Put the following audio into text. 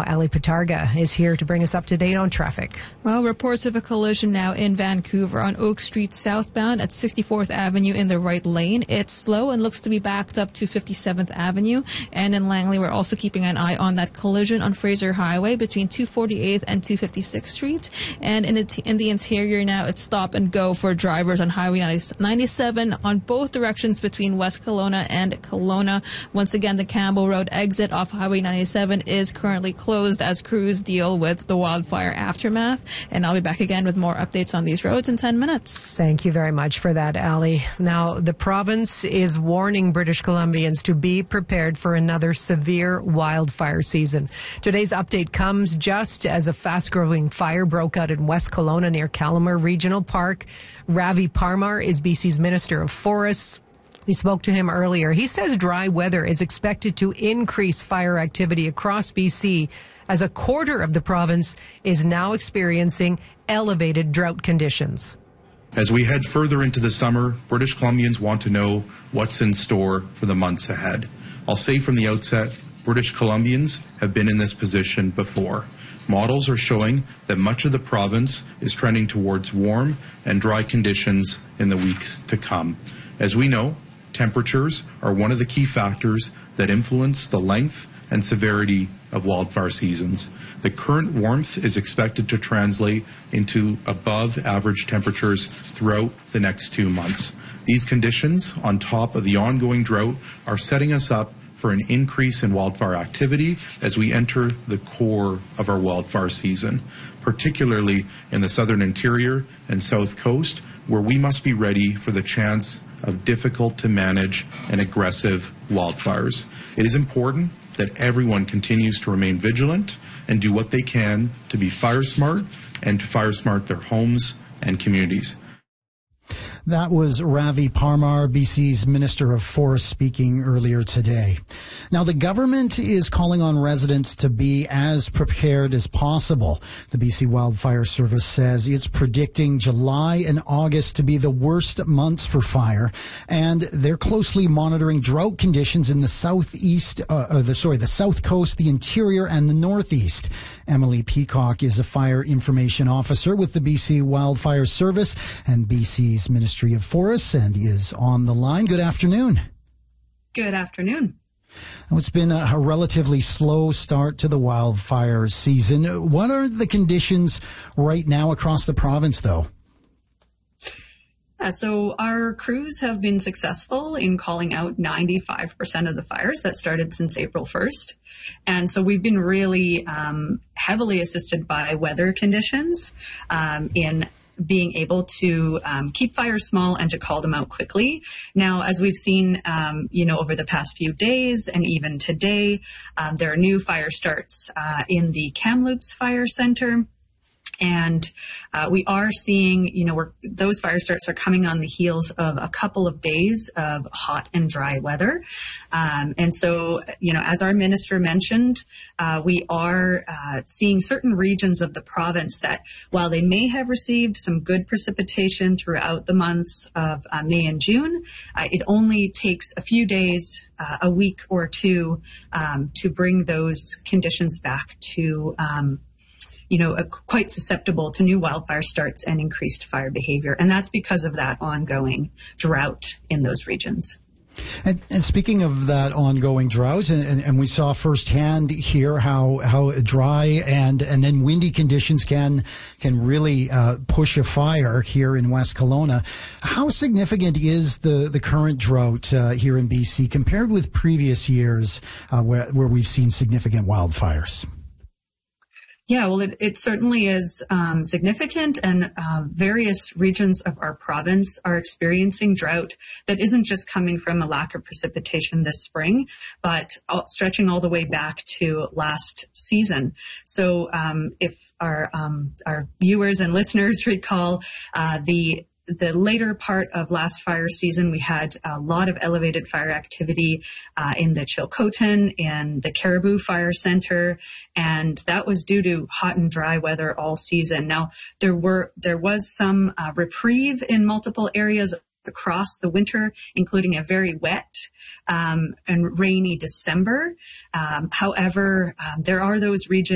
Ali Patarga is here to bring us up to date on traffic. Well, reports of a collision now in Vancouver on Oak Street southbound at 64th Avenue in the right lane. It's slow and looks to be backed up to 57th Avenue. And in Langley, we're also keeping an eye on that collision on Fraser Highway between 248th and 256th Street. And in the interior now, it's stop and go for drivers on Highway 97 on both directions between West Kelowna and Kelowna. Once again, the Campbell Road exit off Highway 97 is currently closed as crews deal with the wildfire aftermath. And I'll be back again with more updates on these roads in 10 minutes. Thank you very much for that, Ali. Now, the province is warning British Columbians to be prepared for another severe wildfire season. Today's update comes just as a fast-growing fire broke out in West Kelowna near Calamar Regional Park. Ravi Parmar is BC's Minister of Forests. We spoke to him earlier. He says dry weather is expected to increase fire activity across BC as a quarter of the province is now experiencing elevated drought conditions. As we head further into the summer, British Columbians want to know what's in store for the months ahead. I'll say from the outset, British Columbians have been in this position before. Models are showing that much of the province is trending towards warm and dry conditions in the weeks to come. As we know, temperatures are one of the key factors that influence the length and severity of wildfire seasons. The current warmth is expected to translate into above average temperatures throughout the next 2 months. These conditions, on top of the ongoing drought, are setting us up for an increase in wildfire activity as we enter the core of our wildfire season, particularly in the southern interior and south coast, where we must be ready for the chance of difficult to manage and aggressive wildfires. It is important that everyone continues to remain vigilant and do what they can to be fire smart and to fire smart their homes and communities. That was Ravi Parmar, BC's Minister of Forests, speaking earlier today. Now, the government is calling on residents to be as prepared as possible. The BC Wildfire Service says it's predicting July and August to be the worst months for fire, and they're closely monitoring drought conditions in the the south coast, the interior, and the northeast. Emily Peacock is a fire information officer with the BC Wildfire Service and BC's Ministry of Forests and is on the line. Good afternoon. Good afternoon. It's been a relatively slow start to the wildfire season. What are the conditions right now across the province, though? So our crews have been successful in calling out 95% of the fires that started since April 1st. And so we've been really heavily assisted by weather conditions in being able to keep fires small and to call them out quickly. Now, as we've seen, over the past few days and even today, there are new fire starts in the Kamloops Fire Center. And we are seeing, those fire starts are coming on the heels of a couple of days of hot and dry weather. And so, as our minister mentioned, we are seeing certain regions of the province that, while they may have received some good precipitation throughout the months of May and June, it only takes a few days, a week or two, to bring those conditions back to quite susceptible to new wildfire starts and increased fire behavior. And that's because of that ongoing drought in those regions. And speaking of that ongoing drought, and we saw firsthand here how dry and then windy conditions can really push a fire here in West Kelowna. How significant is the current drought here in BC compared with previous years where we've seen significant wildfires? Yeah, well, it certainly is significant, and various regions of our province are experiencing drought that isn't just coming from a lack of precipitation this spring, but stretching all the way back to last season. So if our viewers and listeners recall, the later part of last fire season, we had a lot of elevated fire activity in the Chilcotin and the Caribou Fire Center, and that was due to hot and dry weather all season. Now, there was some reprieve in multiple areas across the winter, including a very wet and rainy December. However, there are those regions